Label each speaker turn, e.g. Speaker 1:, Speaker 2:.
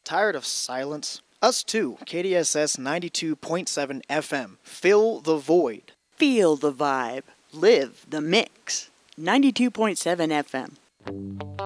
Speaker 1: Tired of silence? Us too. KDSS 92.7 FM. Fill the void.
Speaker 2: Feel the vibe. Live the mix. 92.7 FM.